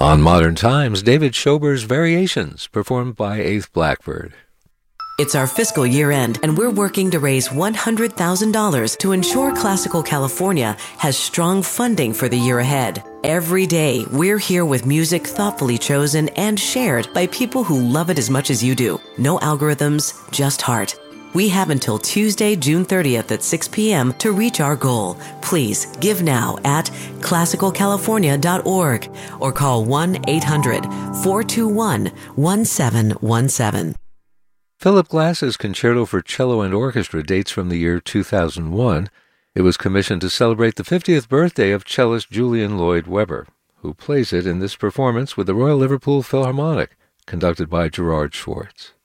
On Modern Times, David Schober's Variations, performed by Eighth Blackbird. It's our fiscal year end, and we're working to raise $100,000 to ensure Classical California has strong funding for the year ahead. Every day, we're here with music thoughtfully chosen and shared by people who love it as much as you do. No algorithms, just heart. We have until Tuesday, June 30th at 6 p.m. to reach our goal. Please give now at classicalcalifornia.org or call 1-800-421-1717. Philip Glass's Concerto for Cello and Orchestra dates from the year 2001. It was commissioned to celebrate the 50th birthday of cellist Julian Lloyd Webber, who plays it in this performance with the Royal Liverpool Philharmonic, conducted by Gerard Schwartz.